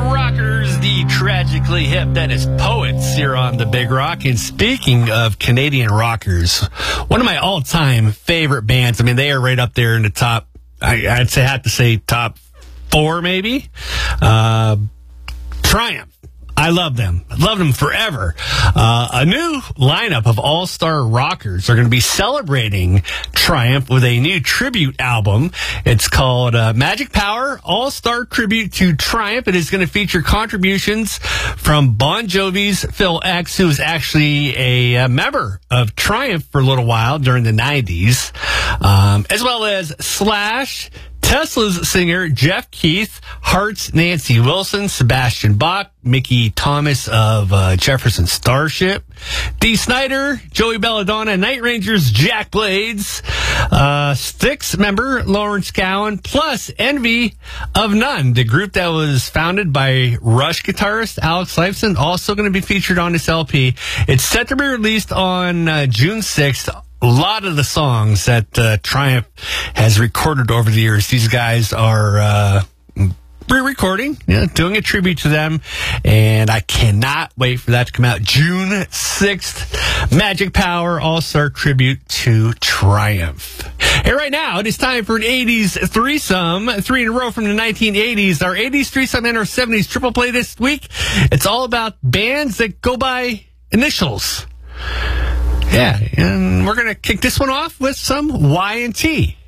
Rockers, the tragically hip Dennis Poets here on the Big Rock. And speaking of Canadian rockers, one of my all-time favorite bands, I mean, they are right up there in the top, I'd say, have to say top 4 maybe. Triumph. I love them. I loved them forever. A new lineup of all-star rockers are going to be celebrating Triumph with a new tribute album. It's called Magic Power All-Star Tribute to Triumph. It is going to feature contributions from Bon Jovi's Phil X, who was actually a member of Triumph for a little while during the 90s, as well as Slash, Tesla's singer Jeff Keith, Heart's Nancy Wilson, Sebastian Bach, Mickey Thomas of Jefferson Starship, Dee Snider, Joey Belladonna, Night Rangers, Jack Blades, Styx member Lawrence Cowan, plus Envy of None, the group that was founded by Rush guitarist Alex Lifeson, also going to be featured on this LP. It's set to be released on June 6th. A lot of the songs that Triumph has recorded over the years, these guys are re-recording, doing a tribute to them, and I cannot wait for that to come out. June 6th, Magic Power All-Star Tribute to Triumph. Hey, right now, it is time for an 80s threesome, 3 in a row from the 1980s. Our 80s threesome and our 70s triple play this week. It's all about bands that go by initials. Yeah, and we're going to kick this one off with some Y&T.